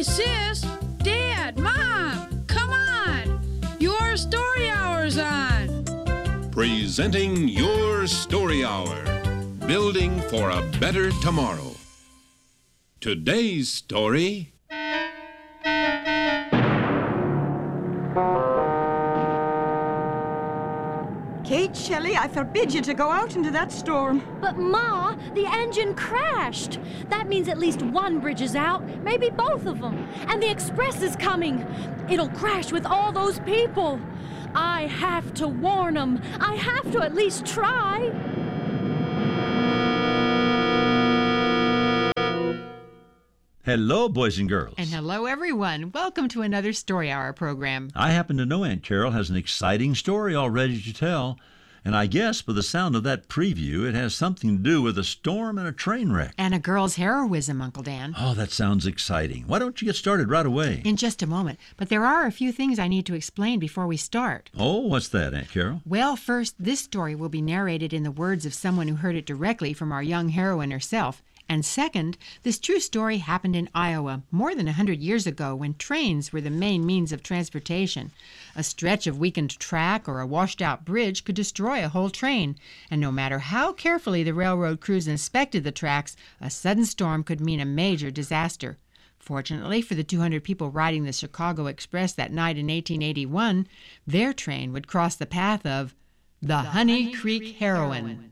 Sis, Dad, Mom, come on! Your Story Hour's on! Presenting Your Story Hour, building for a better tomorrow. Today's story... Kate Shelley, I forbid you to go out into that storm. But, Ma, the engine crashed. That means at least one bridge is out, maybe both of them. And the express is coming. It'll crash with all those people. I have to warn them. I have to at least try. Hello, boys and girls. And hello, everyone. Welcome to another Story Hour program. I happen to know Aunt Carol has an exciting story already to tell, and I guess by the sound of that preview, it has something to do with a storm and a train wreck. And a girl's heroism, Uncle Dan. Oh, that sounds exciting. Why don't you get started right away? In just a moment. But there are a few things I need to explain before we start. Oh, what's that, Aunt Carol? Well, first, this story will be narrated in the words of someone who heard it directly from our young heroine herself. And second, this true story happened in Iowa more than 100 years ago when trains were the main means of transportation. A stretch of weakened track or a washed-out bridge could destroy a whole train, and no matter how carefully the railroad crews inspected the tracks, a sudden storm could mean a major disaster. Fortunately for the 200 people riding the Chicago Express that night in 1881, their train would cross the path of the Honey Creek Heroine.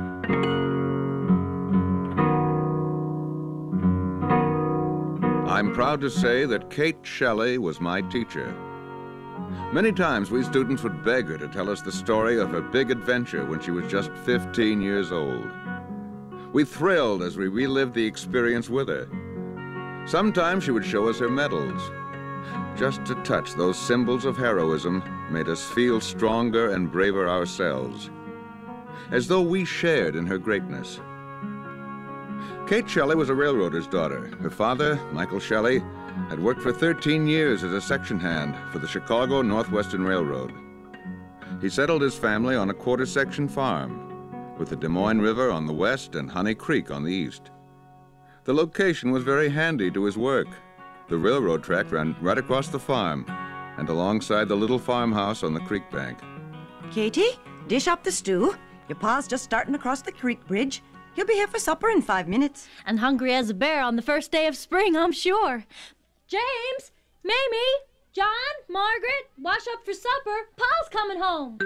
I'm proud to say that Kate Shelley was my teacher. Many times we students would beg her to tell us the story of her big adventure when she was just 15 years old. We thrilled as we relived the experience with her. Sometimes she would show us her medals. Just to touch those symbols of heroism made us feel stronger and braver ourselves, as though we shared in her greatness. Kate Shelley was a railroader's daughter. Her father, Michael Shelley, had worked for 13 years as a section hand for the Chicago Northwestern Railroad. He settled his family on a quarter-section farm, with the Des Moines River on the west and Honey Creek on the east. The location was very handy to his work. The railroad track ran right across the farm and alongside the little farmhouse on the creek bank. Katie, dish up the stew. Your pa's just starting across the creek bridge. He'll be here for supper in 5 minutes. And hungry as a bear on the first day of spring, I'm sure. James, Mamie, John, Margaret, wash up for supper. Pa's coming home.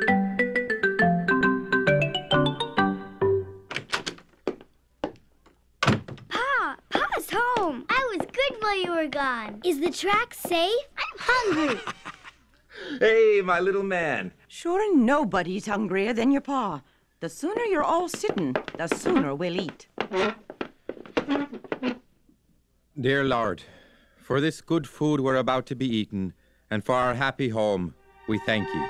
Pa's home. I was good while you were gone. Is the track safe? I'm hungry. Hey, my little man. Sure, nobody's hungrier than your pa. The sooner you're all sitting, the sooner we'll eat. Dear Lord, for this good food we're about to be eaten, and for our happy home, we thank you.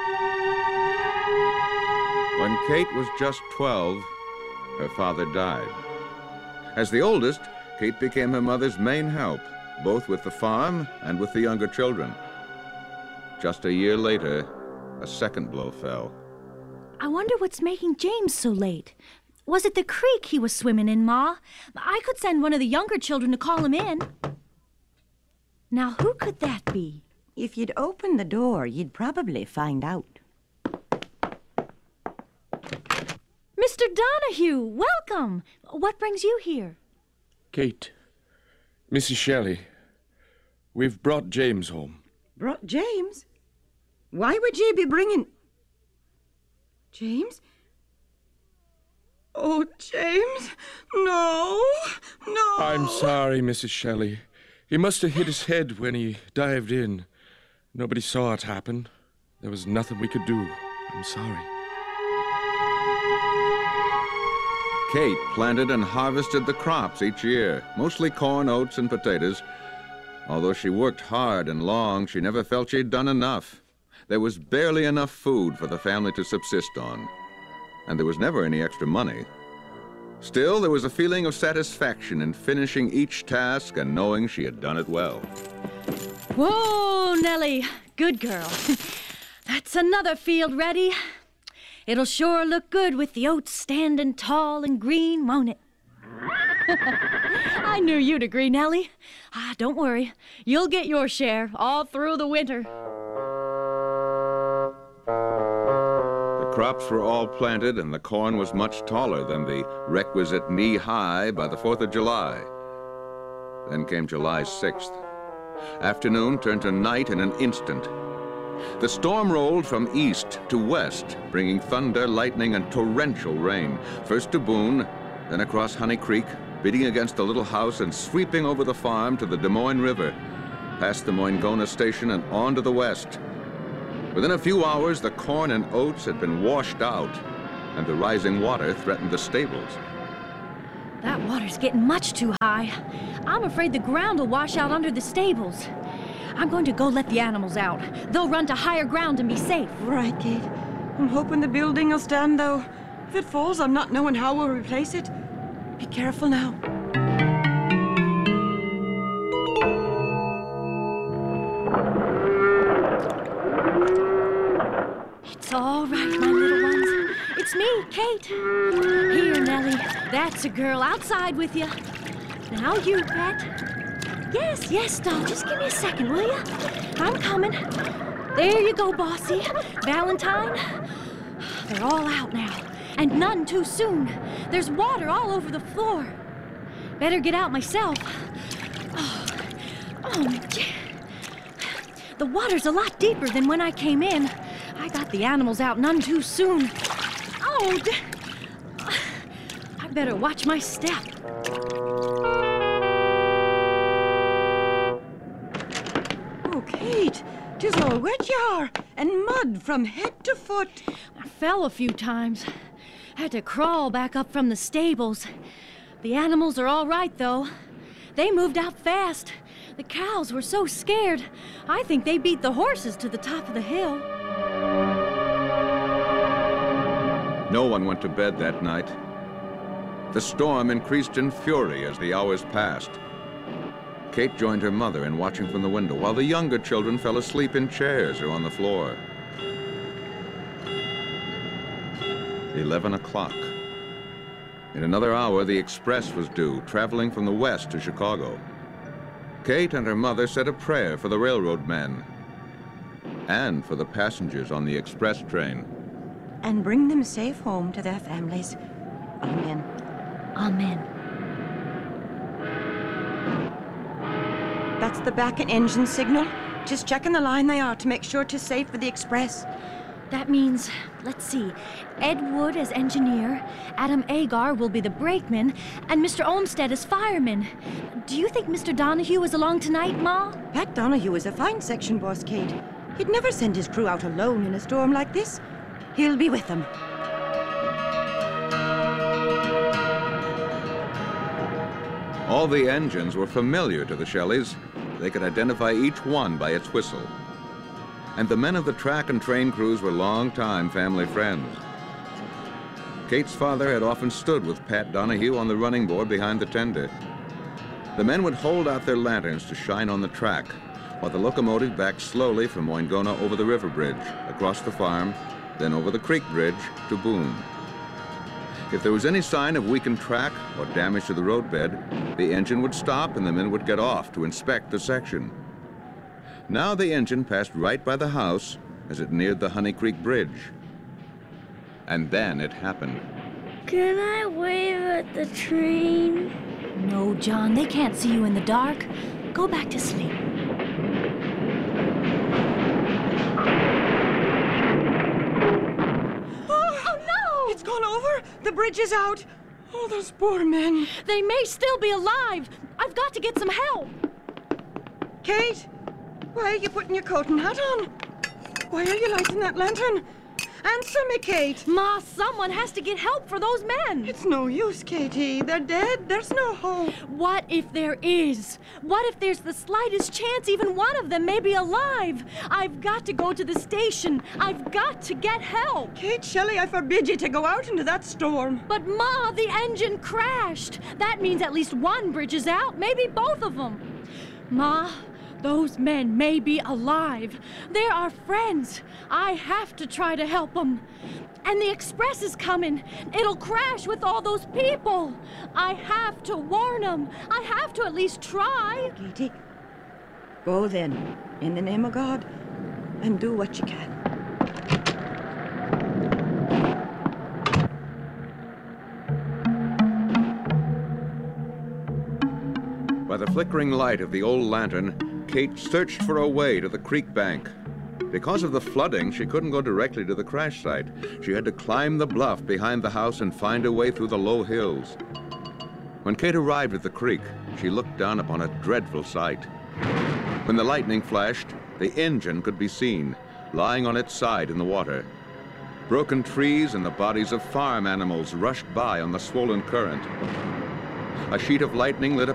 When Kate was just 12, her father died. As the oldest, Kate became her mother's main help, both with the farm and with the younger children. Just a year later, a second blow fell. I wonder what's making James so late. Was it the creek he was swimming in, Ma? I could send one of the younger children to call him in. Now, who could that be? If you'd open the door, you'd probably find out. Mr. Donahue, welcome. What brings you here? Kate, Mrs. Shelley, we've brought James home. Brought James? Why would ye be bringing... James? Oh, James, no. I'm sorry, Mrs. Shelley. He must have hit his head when he dived in. Nobody saw it happen. There was nothing we could do. I'm sorry. Kate planted and harvested the crops each year, mostly corn, oats, and potatoes. Although she worked hard and long, she never felt she'd done enough. There was barely enough food for the family to subsist on, and there was never any extra money. Still, there was a feeling of satisfaction in finishing each task and knowing she had done it well. Whoa, Nellie. Good girl. That's another field ready. It'll sure look good with the oats standing tall and green, won't it? I I knew you'd agree, Nellie. Don't worry. You'll get your share all through the winter. The crops were all planted, and the corn was much taller than the requisite knee-high by the 4th of July. Then came July 6th. Afternoon turned to night in an instant. The storm rolled from east to west, bringing thunder, lightning, and torrential rain, first to Boone, then across Honey Creek, beating against the little house and sweeping over the farm to the Des Moines River, past the Moingona station and on to the west. Within a few hours, the corn and oats had been washed out, and the rising water threatened the stables. That water's getting much too high. I'm afraid the ground will wash out under the stables. I'm going to go let the animals out. They'll run to higher ground and be safe. Right, Kate. I'm hoping the building will stand, though. If it falls, I'm not knowing how we'll replace it. Be careful now. It's all right, my little ones. It's me, Kate. Here, Nellie. That's a girl. Outside with you. Now you, pet. Yes, doll. Just give me a second, will you? I'm coming. There you go, Bossy. Valentine. They're all out now. And none too soon. There's water all over the floor. Better get out myself. Oh, the water's a lot deeper than when I came in. I got the animals out none too soon. I better watch my step. Oh, Kate, 'tis all wet you are, and mud from head to foot. I fell a few times. Had to crawl back up from the stables. The animals are all right, though. They moved out fast. The cows were so scared. I think they beat the horses to the top of the hill. No one went to bed that night. The storm increased in fury as the hours passed. Kate joined her mother in watching from the window, while the younger children fell asleep in chairs or on the floor. 11 o'clock. In another hour, the express was due, traveling from the west to Chicago. Kate and her mother said a prayer for the railroad men and for the passengers on the express train. And bring them safe home to their families. Amen. Amen. That's the back and engine signal. Just checking the line they are to make sure 'tis safe for the express. That means, let's see, Ed Wood as engineer, Adam Agar will be the brakeman, and Mr. Olmsted as fireman. Do you think Mr. Donahue is along tonight, Ma? Pat Donahue is a fine section boss, Kate. He'd never send his crew out alone in a storm like this. He'll be with them. All the engines were familiar to the Shelleys. They could identify each one by its whistle. And the men of the track and train crews were long-time family friends. Kate's father had often stood with Pat Donahue on the running board behind the tender. The men would hold out their lanterns to shine on the track, while the locomotive backed slowly from Moingona over the river bridge, across the farm, then over the creek bridge to Boone. If there was any sign of weakened track or damage to the roadbed, the engine would stop and the men would get off to inspect the section. Now the engine passed right by the house as it neared the Honey Creek Bridge. And then it happened. Can I wave at the train? No, John, they can't see you in the dark. Go back to sleep. Oh, no! It's gone over! The bridge is out! Oh, those poor men. They may still be alive. I've got to get some help. Kate, why are you putting your coat and hat on? Why are you lighting that lantern? Answer me, Kate. Ma, someone has to get help for those men. It's no use, Katie. They're dead. There's no hope. What if there is? What if there's the slightest chance even one of them may be alive? I've got to go to the station. I've got to get help. Kate Shelley, I forbid you to go out into that storm. But, Ma, the engine crashed. That means at least one bridge is out, maybe both of them. Ma, Those men may be alive. They're our friends. I have to try to help them. And the express is coming. It'll crash with all those people. I have to warn them. I have to at least try. Katie, go then, in the name of God, and do what you can. By the flickering light of the old lantern, Kate searched for a way to the creek bank. Because of the flooding, she couldn't go directly to the crash site. She had to climb the bluff behind the house and find a way through the low hills. When Kate arrived at the creek, she looked down upon a dreadful sight. When the lightning flashed, the engine could be seen, lying on its side in the water. Broken trees and the bodies of farm animals rushed by on the swollen current. A sheet of lightning lit up